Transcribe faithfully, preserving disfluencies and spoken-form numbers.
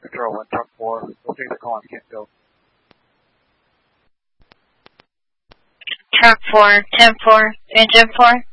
Control one, truck four. We'll take the call on Kentville. Truck four, ten four, engine four.